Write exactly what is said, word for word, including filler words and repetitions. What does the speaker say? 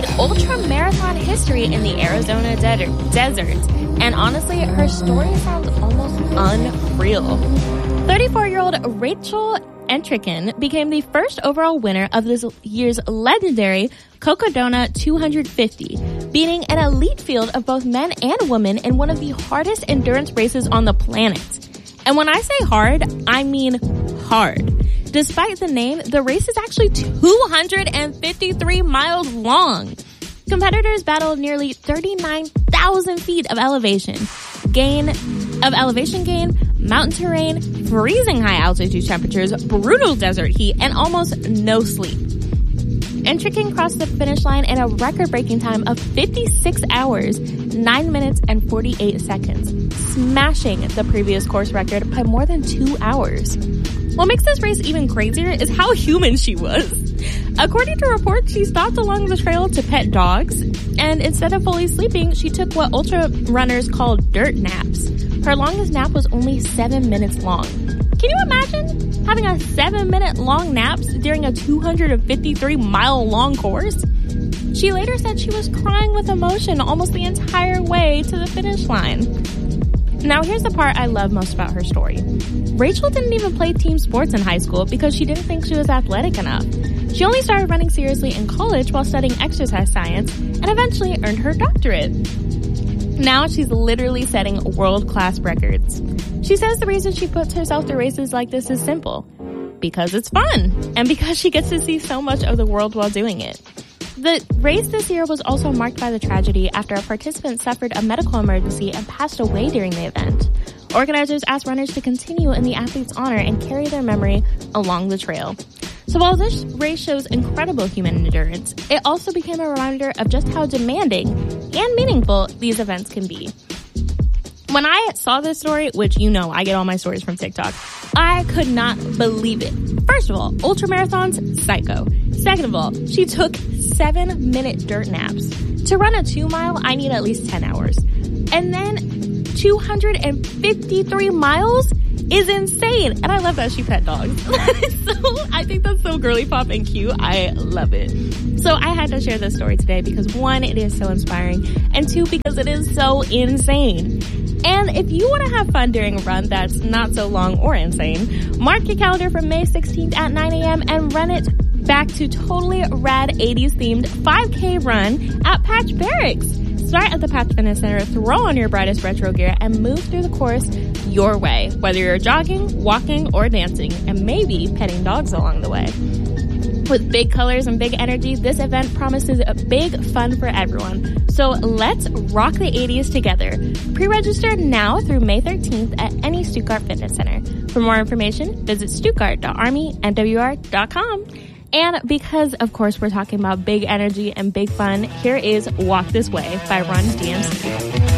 ultra marathon history in the Arizona de- desert. And honestly, her story sounds almost unreal. thirty-four-year-old Rachel Entrekin became the first overall winner of this year's legendary Cocodona two hundred fifty, beating an elite field of both men and women in one of the hardest endurance races on the planet. And when I say hard, I mean hard. Despite the name, the race is actually two hundred fifty-three miles long. Competitors battled nearly thirty-nine thousand feet of elevation, gain of elevation gain, mountain terrain, freezing high altitude temperatures, brutal desert heat, and almost no sleep. Entrekin crossed the finish line in a record-breaking time of fifty-six hours, nine minutes, and forty-eight seconds, smashing the previous course record by more than two hours. What makes this race even crazier is how human she was. According to reports, she stopped along the trail to pet dogs, and instead of fully sleeping, she took what ultra runners call dirt naps. Her longest nap was only seven minutes long. Can you imagine having a seven minute long naps during a two hundred fifty-three mile long course? She later said she was crying with emotion almost the entire way to the finish line. Now here's the part I love most about her story. Rachel didn't even play team sports in high school because she didn't think she was athletic enough. She only started running seriously in college while studying exercise science and eventually earned her doctorate. Now she's literally setting world-class records. She says the reason she puts herself through races like this is simple. Because it's fun. And because she gets to see so much of the world while doing it. The race this year was also marked by the tragedy after a participant suffered a medical emergency and passed away during the event. Organizers asked runners to continue in the athlete's honor and carry their memory along the trail. So while this race shows incredible human endurance, it also became a reminder of just how demanding and meaningful these events can be. When I saw this story, which you know I get all my stories from TikTok, I could not believe it. First of all, ultramarathons, psycho. Second of all, she took seven minute dirt naps. To run a two mile, I need at least ten hours. And then two hundred fifty-three miles is insane. And I love that she pet dogs. So I think that's so girly pop and cute. I love it. So I had to share this story today because one, it is so inspiring, and two, because it is so insane. And if you want to have fun during a run that's not so long or insane, mark your calendar for May sixteenth at nine a.m. and run it back to totally rad eighties themed five K run at Patch Barracks. Start at the Patch Fitness Center, throw on your brightest retro gear, and move through the course your way, whether you're jogging, walking, or dancing, and maybe petting dogs along the way. With big colors and big energy, this event promises a big fun for everyone. So let's rock the eighties together. Pre-register now through May thirteenth at any Stuttgart Fitness Center. For more information, visit stuttgart dot army n w r dot com. And because, of course, we're talking about big energy and big fun, here is Walk This Way by Run D M C.